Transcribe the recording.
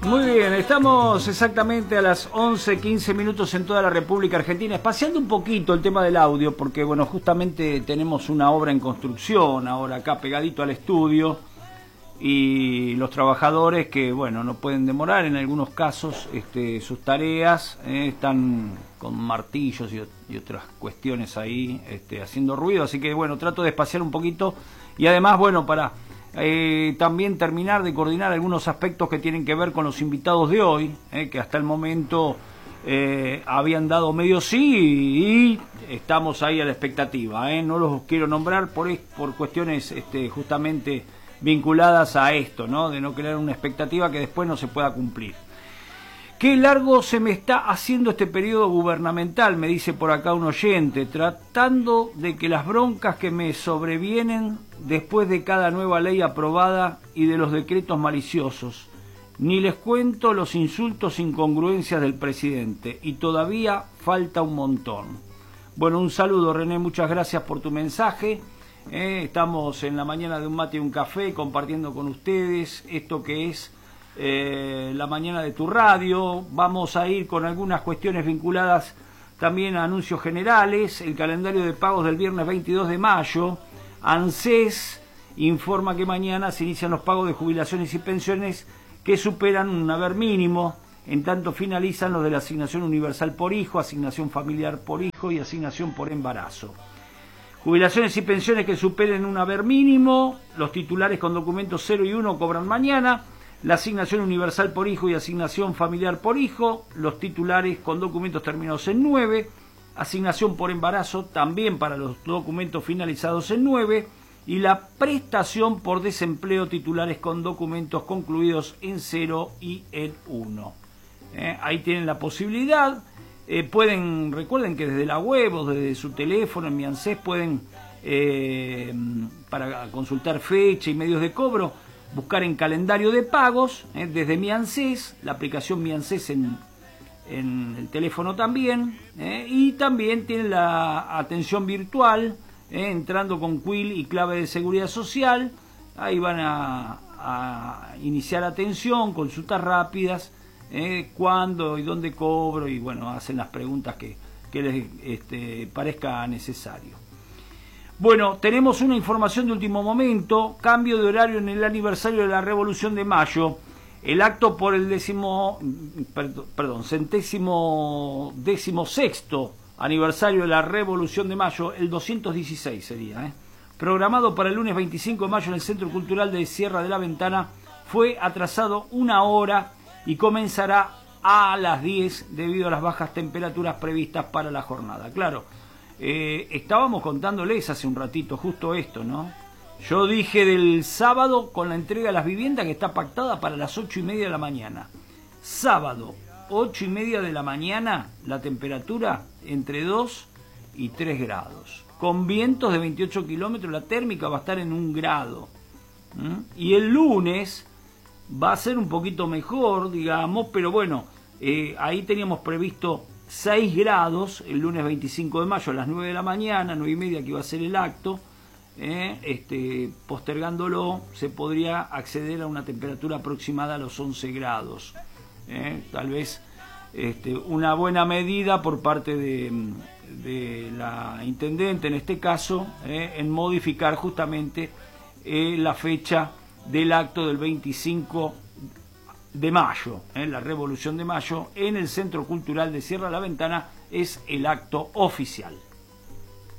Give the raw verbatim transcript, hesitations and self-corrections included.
Muy bien, estamos exactamente a las once quince minutos en toda la República Argentina, espaciando un poquito el tema del audio, porque bueno, justamente tenemos una obra en construcción ahora acá pegadito al estudio, y los trabajadores que bueno, no pueden demorar en algunos casos este, sus tareas, eh, están con martillos y, y otras cuestiones ahí este, haciendo ruido, así que bueno, trato de espaciar un poquito, y además bueno, para... Eh, también terminar de coordinar algunos aspectos que tienen que ver con los invitados de hoy, eh, que hasta el momento eh, habían dado medio sí y estamos ahí a la expectativa. Eh. No los quiero nombrar por, por cuestiones este, justamente vinculadas a esto, ¿no? De no crear una expectativa que después no se pueda cumplir. Qué largo se me está haciendo este periodo gubernamental, me dice por acá un oyente, tratando de que las broncas que me sobrevienen después de cada nueva ley aprobada y de los decretos maliciosos. Ni les cuento los insultos e incongruencias del presidente, y todavía falta un montón. Bueno, un saludo, René, muchas gracias por tu mensaje. Eh, estamos en la mañana de un mate y un café compartiendo con ustedes esto que es Eh, la mañana de tu radio. Vamos a ir con algunas cuestiones vinculadas también a anuncios generales. El calendario de pagos del viernes veintidós de mayo. ANSES informa que mañana se inician los pagos de jubilaciones y pensiones que superan un haber mínimo. En tanto finalizan los de la asignación universal por hijo, asignación familiar por hijo y asignación por embarazo. Jubilaciones y pensiones que superen un haber mínimo. Los titulares con documentos cero y uno cobran mañana. La asignación universal por hijo y asignación familiar por hijo, los titulares con documentos terminados en nueve, asignación por embarazo también para los documentos finalizados en nueve, y la prestación por desempleo, titulares con documentos concluidos en cero y en uno. Eh, ahí tienen la posibilidad, eh, pueden, recuerden que desde la web o desde su teléfono en mi ANSES pueden, eh, para consultar fecha y medios de cobro, buscar en calendario de pagos, eh, desde mi ANSES, la aplicación Mi ANSES en, en el teléfono también, eh, y también tienen la atención virtual, eh, entrando con Quill y clave de seguridad social. Ahí van a, a iniciar atención, consultas rápidas, eh, cuándo y dónde cobro, y bueno, hacen las preguntas que, que les este, parezca necesario. Bueno, tenemos una información de último momento, cambio de horario en el aniversario de la Revolución de Mayo, el acto por el décimo, perdón, centésimo décimo sexto aniversario de la Revolución de Mayo, el doscientos dieciséis sería, ¿eh? Programado para el lunes veinticinco de mayo en el Centro Cultural de Sierra de la Ventana, fue atrasado una hora y comenzará a las diez debido a las bajas temperaturas previstas para la jornada. Claro. Eh, estábamos contándoles hace un ratito justo esto, ¿no? Yo dije del sábado con la entrega de las viviendas que está pactada para las ocho y media de la mañana. Sábado, ocho y media de la mañana, la temperatura entre dos y tres grados. Con vientos de veintiocho kilómetros, la térmica va a estar en un grado. ¿Mm? Y el lunes va a ser un poquito mejor, digamos, pero bueno, eh, ahí teníamos previsto seis grados el lunes veinticinco de mayo a las nueve de la mañana, nueve y media que iba a ser el acto, eh, este, postergándolo se podría acceder a una temperatura aproximada a los once grados. Eh, tal vez este, una buena medida por parte de, de la intendente en este caso, eh, en modificar justamente eh, la fecha del acto del veinticinco de mayo, ¿eh? La Revolución de Mayo en el Centro Cultural de Sierra de la Ventana es el acto oficial.